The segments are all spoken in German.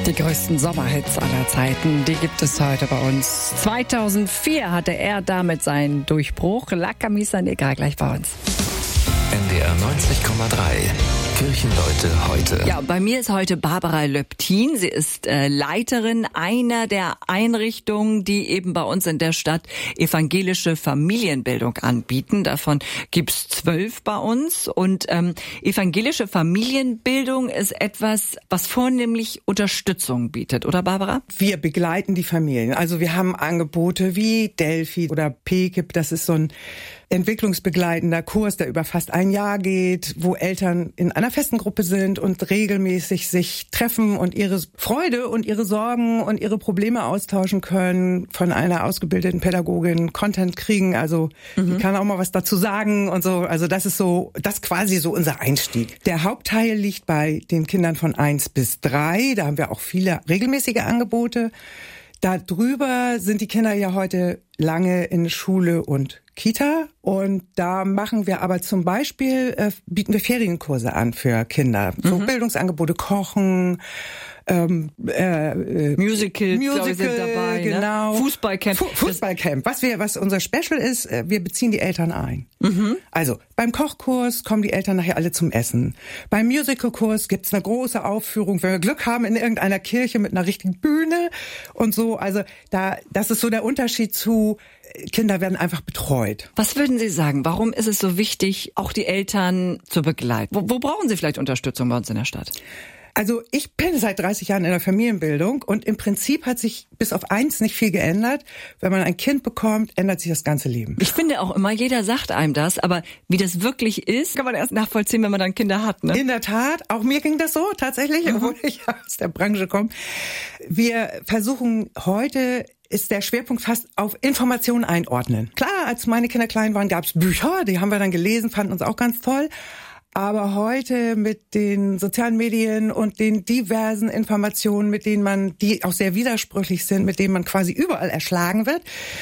Die größten Sommerhits aller Zeiten, die gibt es heute bei uns. 2004 hatte er damit seinen Durchbruch. La Camisa Negra gleich bei uns. NDR 90,3. Kirchenleute heute. Ja, bei mir ist heute Barbara Löptin. Sie ist Leiterin einer der Einrichtungen, die eben bei uns in der Stadt evangelische Familienbildung anbieten. Davon gibt's 12 bei uns. Und evangelische Familienbildung ist etwas, was vornehmlich Unterstützung bietet, oder Barbara? Wir begleiten die Familien. Also wir haben Angebote wie Delphi oder PKIP. Das ist so ein entwicklungsbegleitender Kurs, der über fast ein Jahr geht, wo Eltern in einer festen Gruppe sind und regelmäßig sich treffen und ihre Freude und ihre Sorgen und ihre Probleme austauschen können, von einer ausgebildeten Pädagogin Content kriegen, also die kann auch mal was dazu sagen und so. Also das ist quasi so unser Einstieg. Der Hauptteil liegt bei den Kindern von 1 bis 3, da haben wir auch viele regelmäßige Angebote. Darüber sind die Kinder ja heute lange in Schule und Kita, und da machen wir aber zum Beispiel, bieten wir Ferienkurse an für Kinder. So Bildungsangebote, Kochen, Musicals, glaube ich, sind dabei, genau. Ne? Fußballcamp. Fußballcamp. Was unser Special ist, wir beziehen die Eltern ein. Also beim Kochkurs kommen die Eltern nachher alle zum Essen. Beim Musicalkurs gibt's eine große Aufführung, wenn wir Glück haben, in irgendeiner Kirche mit einer richtigen Bühne und so. Also das ist so der Unterschied zu Kinder werden einfach betreut. Was würden Sie sagen? Warum ist es so wichtig, auch die Eltern zu begleiten? Wo brauchen Sie vielleicht Unterstützung bei uns in der Stadt? Also ich bin seit 30 Jahren in der Familienbildung und im Prinzip hat sich bis auf eins nicht viel geändert. Wenn man ein Kind bekommt, ändert sich das ganze Leben. Ich finde auch immer, jeder sagt einem das, aber wie das wirklich ist, kann man erst nachvollziehen, wenn man dann Kinder hat. Ne? In der Tat, auch mir ging das so tatsächlich, obwohl ich aus der Branche komme. Wir versuchen heute, ist der Schwerpunkt fast auf Informationen einordnen. Klar, als meine Kinder klein waren, gab es Bücher, die haben wir dann gelesen, fanden uns auch ganz toll. Aber heute mit den sozialen Medien und den diversen Informationen, die auch sehr widersprüchlich sind, mit denen man quasi überall erschlagen wird,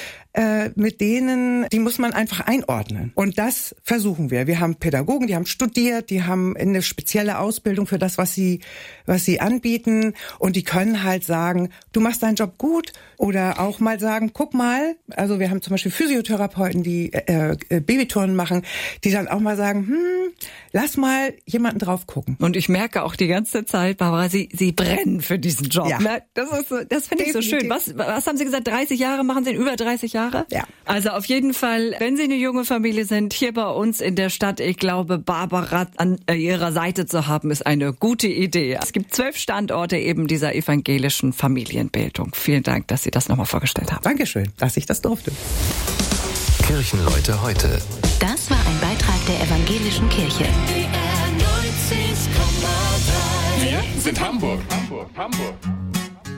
die muss man einfach einordnen. Und das versuchen wir. Wir haben Pädagogen, die haben studiert, die haben eine spezielle Ausbildung für das, was sie anbieten. Und die können halt sagen, du machst deinen Job gut. Oder auch mal sagen, guck mal, also wir haben zum Beispiel Physiotherapeuten, die Babyturnen machen, die dann auch mal sagen, lass mal jemanden drauf gucken. Und ich merke auch die ganze Zeit, Barbara, Sie brennen für diesen Job. Ja. Ne? Das finde ich so schön. Was haben Sie gesagt, 30 Jahre machen Sie, über 30 Jahre? Ja. Also auf jeden Fall, wenn Sie eine junge Familie sind, hier bei uns in der Stadt, ich glaube, Barbara an Ihrer Seite zu haben, ist eine gute Idee. Es gibt 12 Standorte eben dieser evangelischen Familienbildung. Vielen Dank, dass Sie das nochmal vorgestellt haben. Dankeschön, dass ich das durfte. Kirchenleute heute. Das war ein Beitrag der evangelischen Kirche. Wir sind Hamburg.